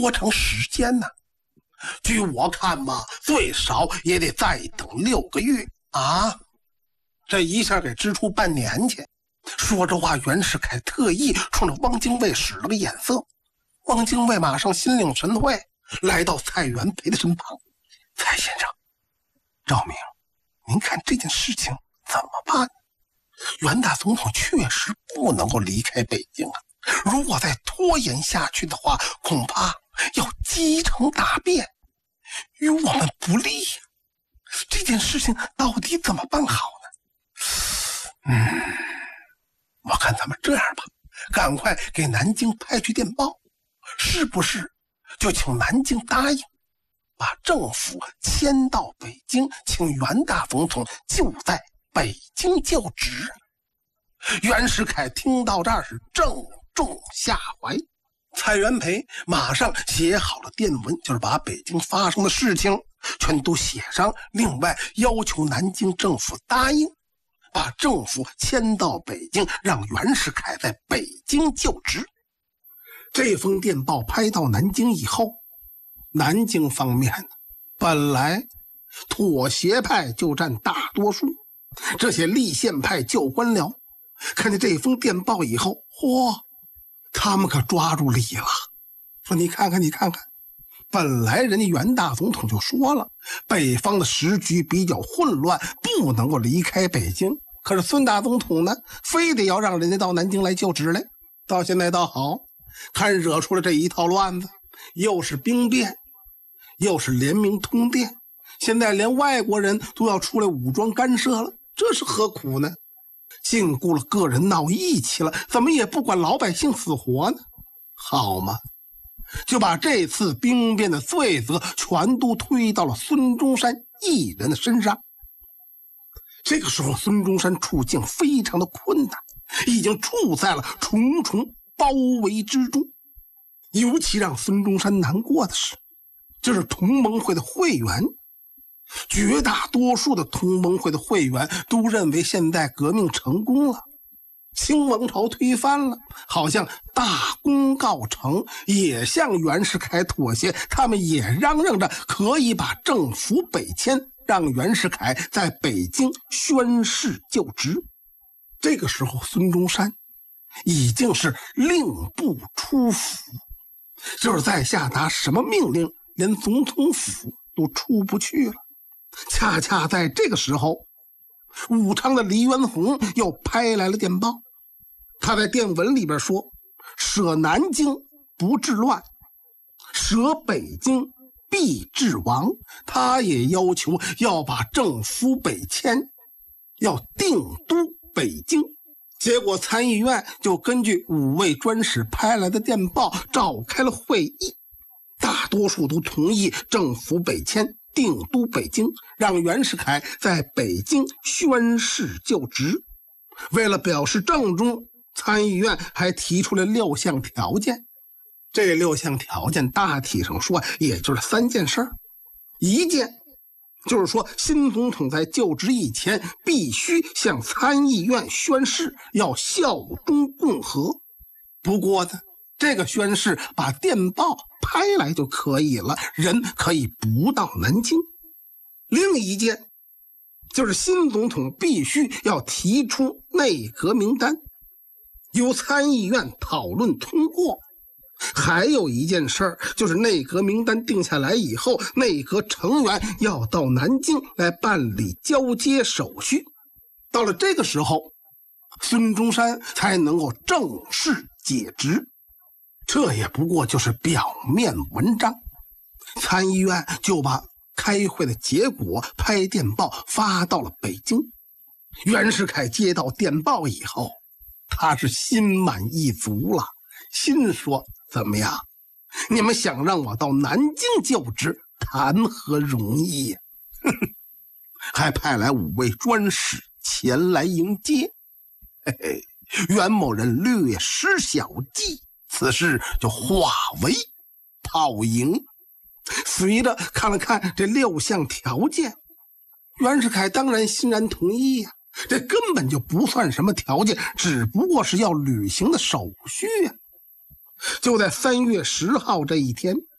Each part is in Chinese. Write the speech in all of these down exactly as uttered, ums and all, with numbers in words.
多长时间呢？据我看嘛，最少也得再等六个月啊！这一下给支出半年去。说着话，袁世凯特意冲着汪精卫使了个眼色。汪精卫马上心领神会，来到蔡元培的身旁。蔡先生，赵明，您看这件事情怎么办？袁大总统确实不能够离开北京啊，如果再拖延下去的话，恐怕要击成大变，与我们不利呀。这件事情到底怎么办好呢？嗯，我看咱们这样吧，赶快给南京派去电报，是不是就请南京答应把政府迁到北京，请袁大总统就在北京就职？袁世凯听到这儿是正中下怀。蔡元培马上写好了电文，就是把北京发生的事情全都写上，另外要求南京政府答应把政府迁到北京，让袁世凯在北京就职。这封电报拍到南京以后，南京方面本来妥协派就占大多数，这些立宪派旧官僚看见这封电报以后，嚯，他们可抓住理了，说你看看你看看，本来人家袁大总统就说了，北方的时局比较混乱，不能够离开北京，可是孙大总统呢，非得要让人家到南京来就职来。到现在倒好，看惹出了这一套乱子，又是兵变，又是联名通电，现在连外国人都要出来武装干涉了，这是何苦呢？禁锢了个人闹义气了，怎么也不管老百姓死活呢？好嘛，就把这次兵变的罪责全都推到了孙中山一人的身上。这个时候孙中山处境非常的困难，已经处在了重重包围之中。尤其让孙中山难过的是，就是同盟会的会员，绝大多数的同盟会的会员都认为现在革命成功了，清王朝推翻了，好像大功告成，也向袁世凯妥协，他们也嚷嚷着可以把政府北迁，让袁世凯在北京宣誓就职。这个时候孙中山已经是令不出府，就是在下达什么命令，连总统府都出不去了。恰恰在这个时候，武昌的黎元洪又拍来了电报。他在电文里边说，舍南京不治乱，舍北京必治亡。他也要求要把政府北迁，要定都北京。结果参议院就根据五位专使拍来的电报召开了会议，大多数都同意政府北迁，定都北京，让袁世凯在北京宣誓就职。为了表示郑重，参议院还提出了六项条件。这六项条件大体上说也就是三件事儿。一件就是说，新总统在就职以前必须向参议院宣誓，要效忠共和。不过呢，这个宣誓把电报拍来就可以了，人可以不到南京。另一件就是新总统必须要提出内阁名单，由参议院讨论通过。还有一件事儿，就是内阁名单定下来以后，内阁成员要到南京来办理交接手续。到了这个时候，孙中山才能够正式解职。这也不过就是表面文章。参议院就把开会的结果拍电报发到了北京。袁世凯接到电报以后，他是心满意足了，心说怎么样，你们想让我到南京就职，谈何容易呀、啊、还派来五位专使前来迎接。嘿嘿，袁某人略施小计，此事就化为泡影。随着看了看这六项条件，袁世凯当然欣然同意呀、啊，这根本就不算什么条件，只不过是要履行的手续呀、啊。就在三月十号这一天，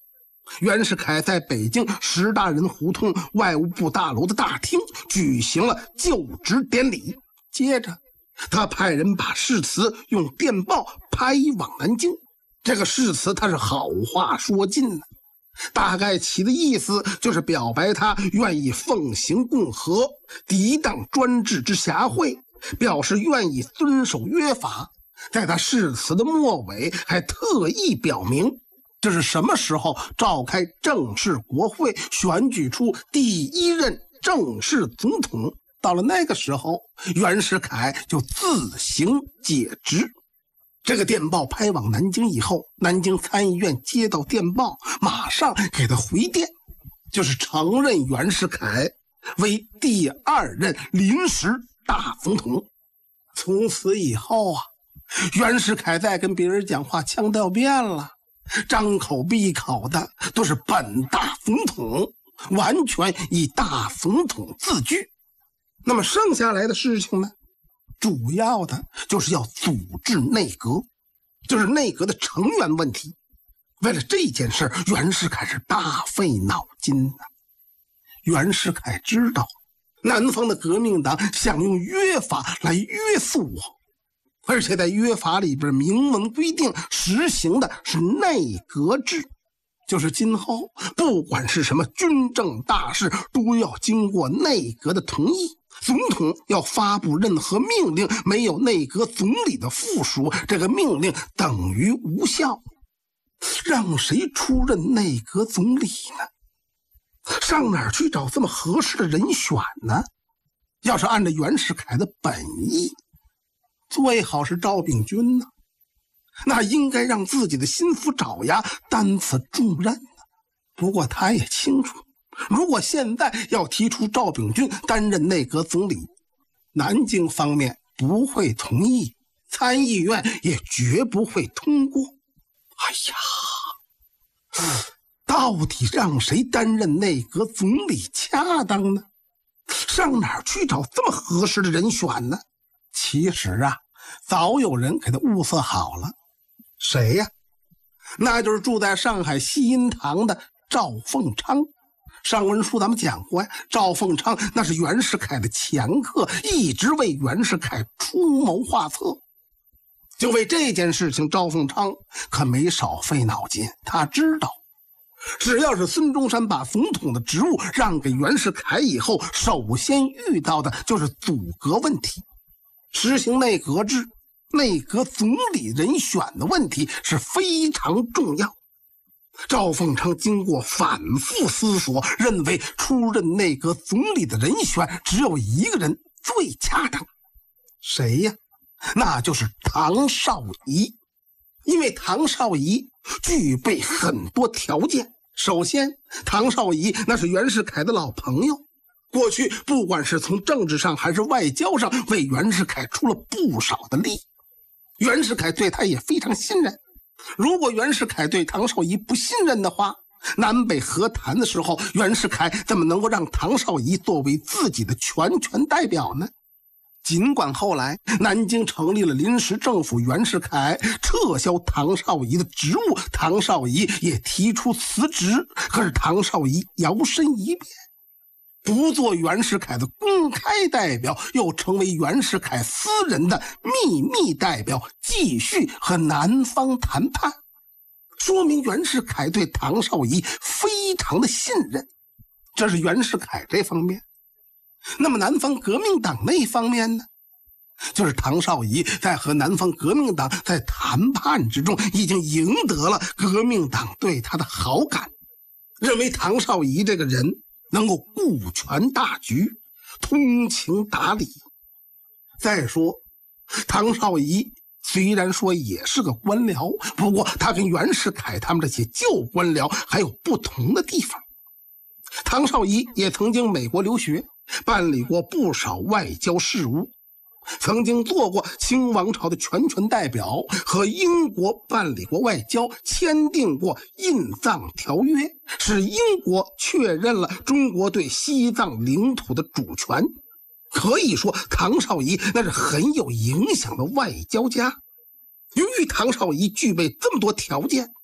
袁世凯在北京石大人胡同外务部大楼的大厅举行了就职典礼。接着他派人把誓词用电报拍往南京。这个誓词他是好话说尽了，大概其的意思就是表白他愿意奉行共和，抵挡专制之狭惠，表示愿意遵守约法。在他誓词的末尾还特意表明，这是什么时候召开正式国会，选举出第一任正式总统。到了那个时候，袁世凯就自行解职。这个电报拍往南京以后，南京参议院接到电报，马上给他回电，就是承认袁世凯为第二任临时大总统。从此以后啊，袁世凯在跟别人讲话腔调变了，张口闭口的都是本大总统，完全以大总统自居。那么剩下来的事情呢，主要的就是要组织内阁，就是内阁的成员问题。为了这件事，袁世凯是大费脑筋的。袁世凯知道南方的革命党想用约法来约束我，而且在约法里边明文规定实行的是内阁制，就是今后不管是什么军政大事都要经过内阁的同意。总统要发布任何命令，没有内阁总理的附属，这个命令等于无效。让谁出任内阁总理呢？上哪儿去找这么合适的人选呢？要是按照袁世凯的本意，最好是赵秉钧呢，那应该让自己的心腹爪牙担此重任呢。不过他也清楚，如果现在要提出赵秉钧担任内阁总理，南京方面不会同意，参议院也绝不会通过。哎呀，到底让谁担任内阁总理恰当呢？上哪儿去找这么合适的人选呢？其实啊，早有人给他物色好了。谁呀？那就是住在上海西荫堂的赵凤昌。上文书咱们讲过呀，赵凤昌那是袁世凯的掮客，一直为袁世凯出谋划策。就为这件事情，赵凤昌可没少费脑筋。他知道，只要是孙中山把总统的职务让给袁世凯以后，首先遇到的就是阻隔问题。实行内阁制，内阁总理人选的问题是非常重要。赵凤昌经过反复思索，认为出任内阁总理的人选只有一个人最恰当。谁呀？那就是唐绍仪。因为唐绍仪具备很多条件。首先，唐绍仪那是袁世凯的老朋友，过去不管是从政治上还是外交上，为袁世凯出了不少的力。袁世凯对他也非常信任。如果袁世凯对唐绍仪不信任的话，南北和谈的时候，袁世凯怎么能够让唐绍仪作为自己的全权代表呢？尽管后来南京成立了临时政府，袁世凯撤销唐绍仪的职务，唐绍仪也提出辞职，可是唐绍仪摇身一变，不做袁世凯的公开代表，又成为袁世凯私人的秘密代表，继续和南方谈判，说明袁世凯对唐绍仪非常的信任。这是袁世凯这方面。那么南方革命党那方面呢？就是唐绍仪在和南方革命党在谈判之中，已经赢得了革命党对他的好感，认为唐绍仪这个人能够顾全大局，通情达理。再说唐绍仪虽然说也是个官僚，不过他跟袁世凯他们这些旧官僚还有不同的地方。唐绍仪也曾经美国留学，办理过不少外交事务，曾经做过清王朝的全权代表，和英国办理过外交，签订过印藏条约，使英国确认了中国对西藏领土的主权。可以说唐绍仪那是很有影响的外交家。由于唐绍仪具备这么多条件，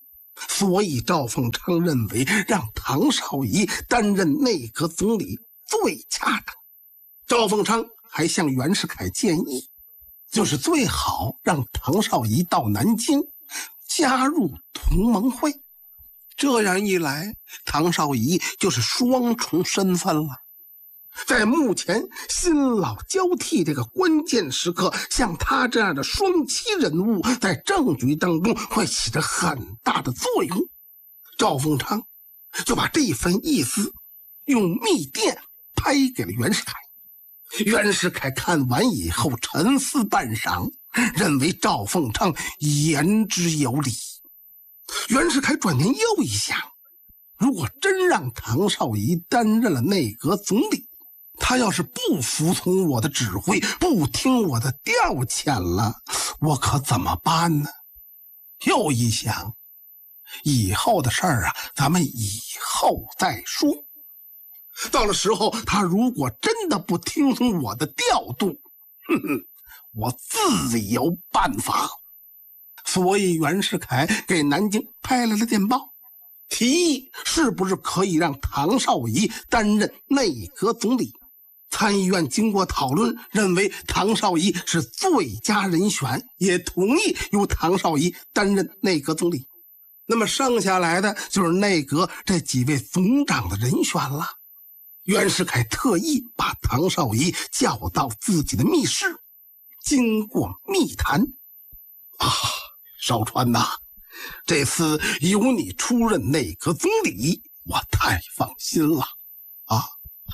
所以赵凤昌认为让唐绍仪担任内阁总理最恰当。赵凤昌还向袁世凯建议，就是最好让唐绍仪到南京加入同盟会，这样一来，唐绍仪就是双重身份了。在目前新老交替这个关键时刻，像他这样的双栖人物在政局当中会起着很大的作用。赵凤昌就把这份意思用密电拍给了袁世凯。袁世凯看完以后沉思半晌，认为赵凤昌言之有理。袁世凯转念又一想，如果真让唐绍仪担任了内阁总理，他要是不服从我的指挥，不听我的调遣了，我可怎么办呢？又一想，以后的事儿啊，咱们以后再说。到了时候，他如果真的不听从我的调度，哼哼，我自有办法。所以袁世凯给南京派来了电报，提议是不是可以让唐绍仪担任内阁总理。参议院经过讨论，认为唐绍仪是最佳人选，也同意由唐绍仪担任内阁总理。那么剩下来的就是内阁这几位总长的人选了。袁世凯特意把唐绍仪叫到自己的密室，经过密谈，啊，绍川呐，这次由你出任内阁总理，我太放心了啊！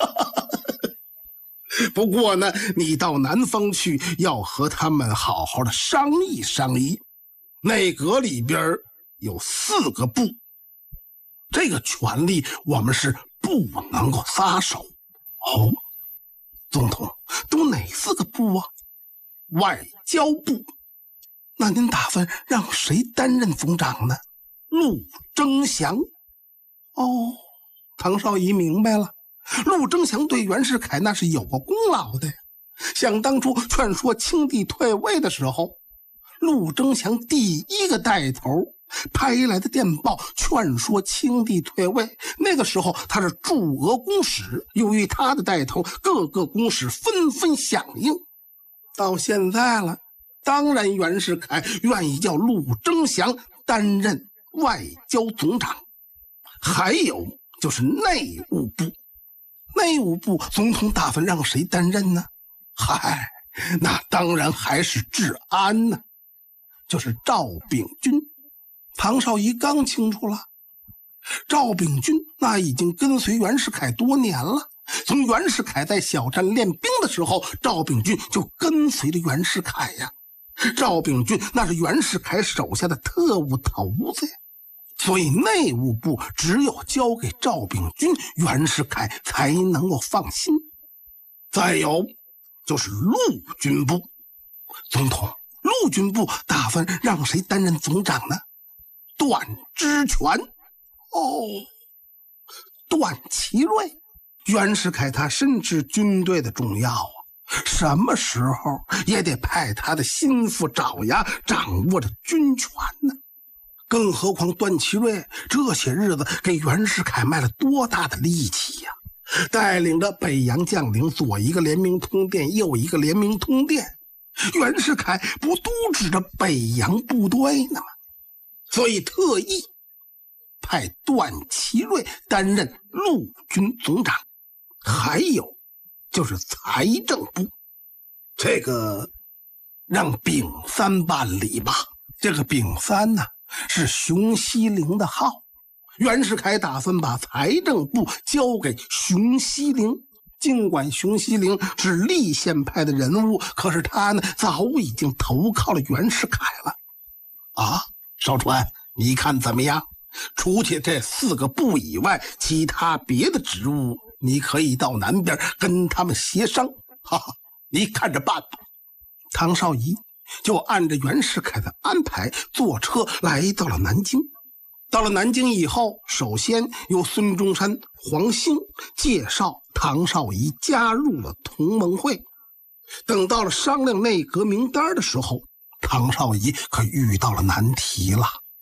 不过呢，你到南方去，要和他们好好的商议商议。内阁里边有四个部，这个权力我们是不能够撒手。哦，总统，都哪四个部啊？外交部。那您打算让谁担任总长呢？陆征祥。哦，唐绍仪明白了，陆征祥对袁世凯那是有过功劳的呀。想当初劝说清帝退位的时候，陆征祥第一个带头拍来的电报劝说清帝退位。那个时候他是驻俄公使，由于他的带头，各个公使纷纷响应。到现在了，当然袁世凯愿意叫陆征祥担任外交总长。还有就是内务部，内务部总统打算让谁担任呢？嗨，那当然还是治安呢，就是赵秉钧。唐绍仪刚清楚了，赵秉钧那已经跟随袁世凯多年了。从袁世凯在小站练兵的时候，赵秉钧就跟随着袁世凯呀。赵秉钧那是袁世凯手下的特务头子呀，所以内务部只有交给赵秉钧，袁世凯才能够放心。再有就是陆军部，总统，陆军部打算让谁担任总长呢？段之权。哦，段祺瑞。袁世凯他深知军队的重要啊，什么时候也得派他的心腹爪牙掌握着军权呢。更何况段祺瑞这些日子给袁世凯卖了多大的力气呀、啊！带领着北洋将领，左一个联名通电，右一个联名通电，袁世凯不督指着北洋部队呢吗？所以特意派段祺瑞担任陆军总长。还有就是财政部，这个让丙三办理吧。这个丙三呢，是熊希龄的号，袁世凯打算把财政部交给熊希龄。尽管熊希龄是立宪派的人物，可是他呢早已经投靠了袁世凯了。啊，绍川，你看怎么样？除去这四个部以外，其他别的职务你可以到南边跟他们协商，哈哈，你看着办吧。唐绍仪就按照袁世凯的安排，坐车来到了南京。到了南京以后，首先由孙中山、黄兴介绍唐绍仪加入了同盟会。等到了商量内阁名单的时候，唐绍仪可遇到了难题了。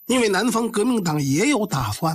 因为南方革命党也有打算，